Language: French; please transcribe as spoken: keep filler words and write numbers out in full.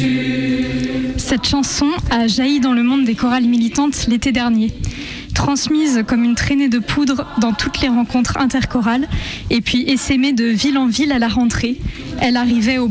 Cette chanson a jailli dans le monde des chorales militantes l'été dernier. Transmise comme une traînée de poudre dans toutes les rencontres interchorales et puis essaimée de ville en ville à la rentrée, elle arrivait au